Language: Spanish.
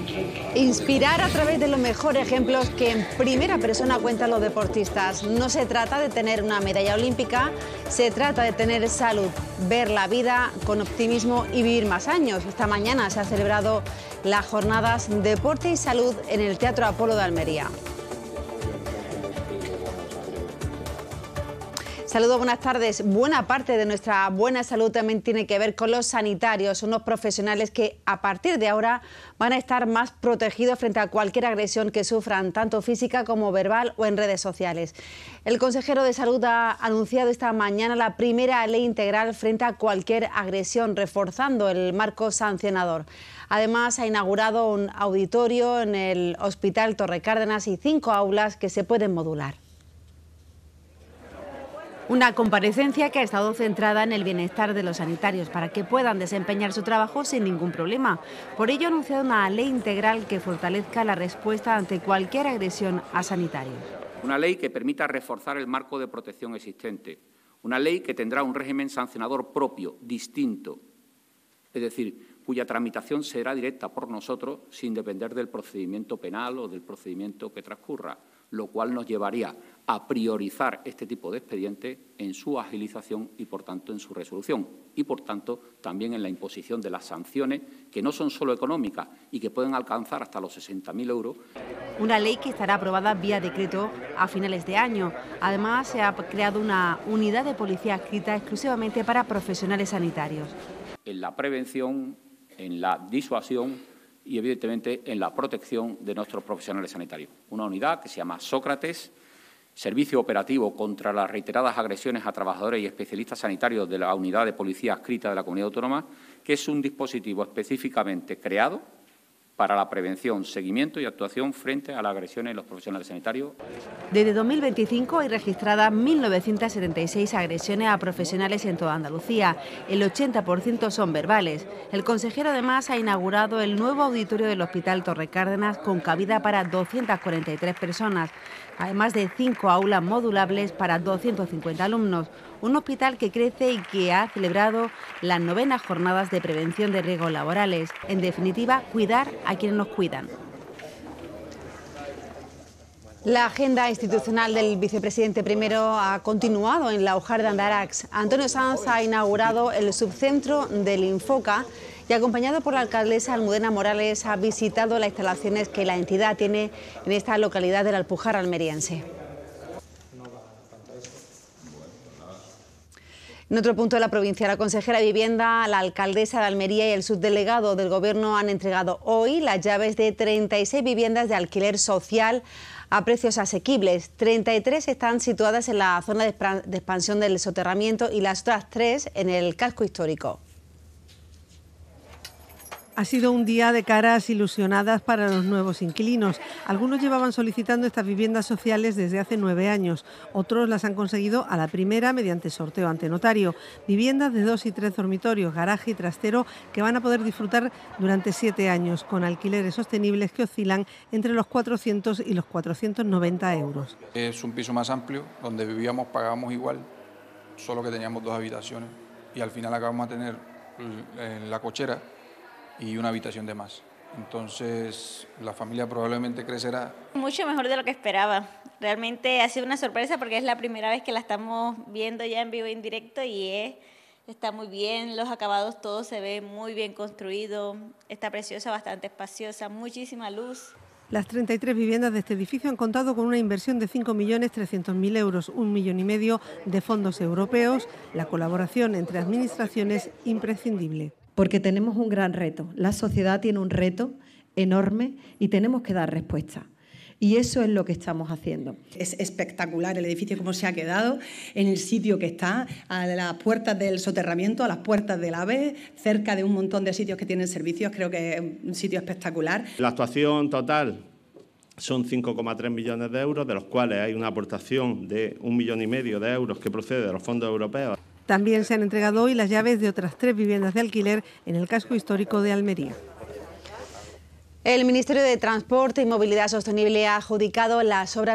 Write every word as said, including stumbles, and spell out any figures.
Inspirar a través de los mejores ejemplos que en primera persona cuentan los deportistas. No se trata de tener una medalla olímpica, se trata de tener salud, ver la vida con optimismo y vivir más años. Esta mañana se ha celebrado las jornadas Deporte y Salud en el Teatro Apolo de Almería. Saludos, buenas tardes. Buena parte de nuestra buena salud también tiene que ver con los sanitarios, unos profesionales que a partir de ahora van a estar más protegidos frente a cualquier agresión que sufran, tanto física como verbal o en redes sociales. El consejero de Salud ha anunciado esta mañana la primera ley integral frente a cualquier agresión, reforzando el marco sancionador. Además, ha inaugurado un auditorio en el Hospital Torre Cárdenas y cinco aulas que se pueden modular. Una comparecencia que ha estado centrada en el bienestar de los sanitarios para que puedan desempeñar su trabajo sin ningún problema. Por ello ha anunciado una ley integral que fortalezca la respuesta ante cualquier agresión a sanitarios. Una ley que permita reforzar el marco de protección existente. Una ley que tendrá un régimen sancionador propio, distinto, es decir, cuya tramitación será directa por nosotros sin depender del procedimiento penal o del procedimiento que transcurra, lo cual nos llevaría a priorizar este tipo de expedientes en su agilización y, por tanto, en su resolución. Y, por tanto, también en la imposición de las sanciones, que no son solo económicas y que pueden alcanzar hasta los sesenta mil euros. Una ley que estará aprobada vía decreto a finales de año. Además, se ha creado una unidad de policía adscrita exclusivamente para profesionales sanitarios. En la prevención, en la disuasión y, evidentemente, en la protección de nuestros profesionales sanitarios. Una unidad que se llama Sócrates, Servicio Operativo contra las reiteradas agresiones a trabajadores y especialistas sanitarios de la Unidad de Policía adscrita de la Comunidad Autónoma, que es un dispositivo específicamente creado para la prevención, seguimiento y actuación frente a las agresiones de los profesionales sanitarios. Desde dos mil veinticinco hay registradas mil novecientas setenta y seis agresiones a profesionales en toda Andalucía. El ochenta por ciento son verbales. El consejero además ha inaugurado el nuevo auditorio del Hospital Torre Cárdenas con cabida para doscientas cuarenta y tres personas, además de cinco aulas modulables para doscientos cincuenta alumnos. Un hospital que crece y que ha celebrado las novenas jornadas de prevención de riesgos laborales. En definitiva, cuidar a quienes nos cuidan. La agenda institucional del vicepresidente primero ha continuado en la Hojar de Andarax. Antonio Sanz ha inaugurado el subcentro del Infoca y, acompañado por la alcaldesa Almudena Morales, ha visitado las instalaciones que la entidad tiene en esta localidad de la Alpujarra almeriense. En otro punto de la provincia, la consejera de Vivienda, la alcaldesa de Almería y el subdelegado del Gobierno han entregado hoy las llaves de treinta y seis viviendas de alquiler social a precios asequibles. treinta y tres están situadas en la zona de expansión del soterramiento y las otras tres en el casco histórico. Ha sido un día de caras ilusionadas para los nuevos inquilinos. Algunos llevaban solicitando estas viviendas sociales desde hace nueve años. Otros las han conseguido a la primera mediante sorteo ante notario. Viviendas de dos y tres dormitorios, garaje y trastero que van a poder disfrutar durante siete años con alquileres sostenibles que oscilan entre los cuatrocientos y los cuatrocientos noventa euros. Es un piso más amplio, donde vivíamos, pagábamos igual, solo que teníamos dos habitaciones y al final acabamos de tener la cochera y una habitación de más. Entonces, la familia probablemente crecerá. Mucho mejor de lo que esperaba. Realmente ha sido una sorpresa porque es la primera vez que la estamos viendo ya en vivo y en directo y es, está muy bien, los acabados todos se ven muy bien construidos, está preciosa, bastante espaciosa, muchísima luz. Las treinta y tres viviendas de este edificio han contado con una inversión de cinco millones trescientos mil euros, un millón y medio de fondos europeos. La colaboración entre administraciones imprescindible. Porque tenemos un gran reto. La sociedad tiene un reto enorme y tenemos que dar respuesta. Y eso es lo que estamos haciendo. Es espectacular el edificio como se ha quedado, en el sitio que está, a las puertas del soterramiento, a las puertas del AVE, cerca de un montón de sitios que tienen servicios. Creo que es un sitio espectacular. La actuación total son cinco coma tres millones de euros, de los cuales hay una aportación de un millón y medio de euros que procede de los fondos europeos. También se han entregado hoy las llaves de otras tres viviendas de alquiler en el casco histórico de Almería. El Ministerio de Transporte y Movilidad Sostenible ha adjudicado las obras